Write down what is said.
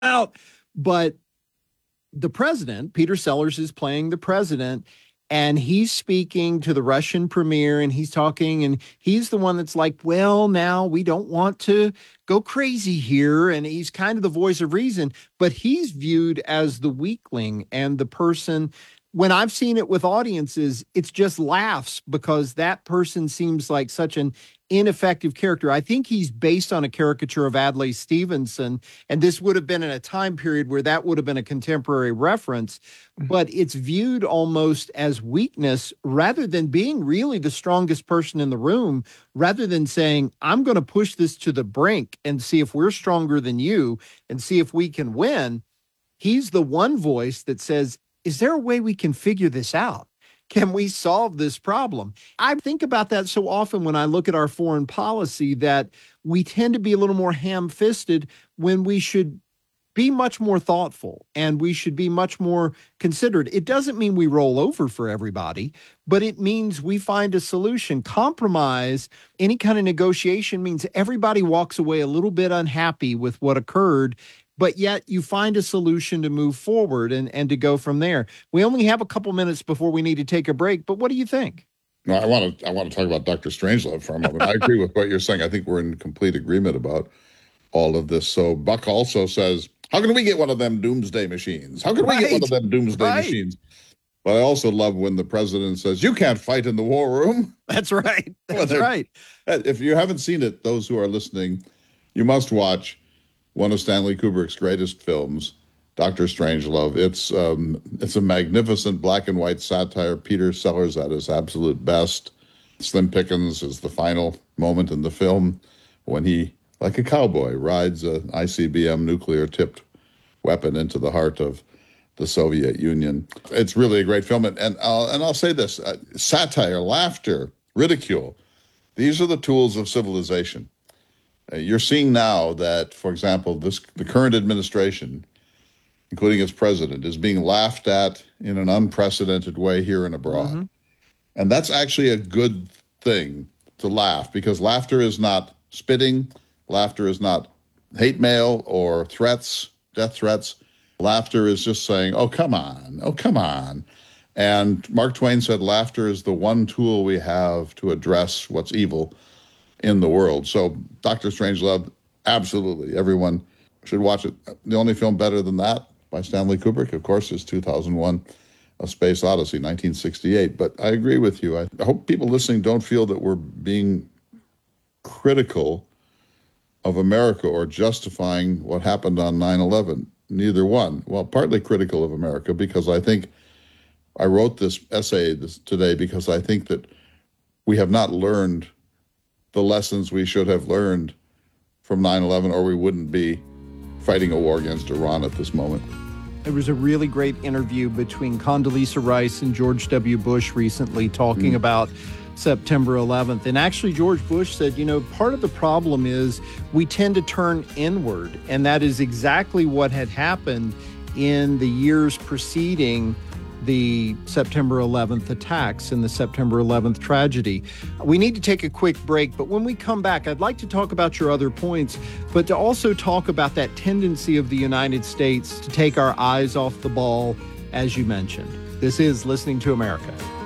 out. But the president, Peter Sellers, is playing the president, and he's speaking to the Russian premier, and he's talking, and he's the one that's like, well, now we don't want to go crazy here. And he's kind of the voice of reason, but he's viewed as the weakling and the person. When I've seen it with audiences, it's just laughs because that person seems like such an ineffective character. I think he's based on a caricature of Adlai Stevenson, and this would have been in a time period where that would have been a contemporary reference, but it's viewed almost as weakness rather than being really the strongest person in the room, rather than saying, I'm going to push this to the brink and see if we're stronger than you and see if we can win. He's the one voice that says, is there a way we can figure this out? Can we solve this problem? I think about that so often when I look at our foreign policy, that we tend to be a little more ham-fisted when we should be much more thoughtful and we should be much more considered. It doesn't mean we roll over for everybody, but it means we find a solution. Compromise, any kind of negotiation, means everybody walks away a little bit unhappy with what occurred, but yet you find a solution to move forward and to go from there. We only have a couple minutes before we need to take a break, but what do you think? No, I want to talk about Dr. Strangelove for a moment. I agree with what you're saying. I think we're in complete agreement about all of this. So Buck also says, how can we get one of them doomsday machines? How can we get one of them doomsday machines? But I also love when the president says, you can't fight in the war room. That's right. That's right. If you haven't seen it, those who are listening, you must watch one of Stanley Kubrick's greatest films, Dr. Strangelove. It's a magnificent black and white satire. Peter Sellers at his absolute best. Slim Pickens is the final moment in the film when he, like a cowboy, rides an ICBM nuclear-tipped weapon into the heart of the Soviet Union. It's really a great film. And I'll say this, satire, laughter, ridicule, these are the tools of civilization. You're seeing now that, for example, the current administration, including its president, is being laughed at in an unprecedented way here and abroad. Mm-hmm. And that's actually a good thing to laugh, because laughter is not spitting. Laughter is not hate mail or threats, death threats. Laughter is just saying, oh, come on. Oh, come on. And Mark Twain said laughter is the one tool we have to address what's evil in the world. So Dr. Strangelove, absolutely. Everyone should watch it. The only film better than that by Stanley Kubrick, of course, is 2001, A Space Odyssey, 1968. But I agree with you. I hope people listening don't feel that we're being critical of America or justifying what happened on 9/11. Neither one. Well, partly critical of America because I think I wrote this essay today because I think that we have not learned the lessons we should have learned from 9/11, or we wouldn't be fighting a war against Iran at this moment. There was a really great interview between Condoleezza Rice and George W. Bush recently talking about September 11th. And actually, George Bush said, part of the problem is we tend to turn inward. And that is exactly what had happened in the years preceding the September 11th attacks and the September 11th tragedy. We need to take a quick break, but when we come back, I'd like to talk about your other points, but to also talk about that tendency of the United States to take our eyes off the ball, as you mentioned. This is Listening to America.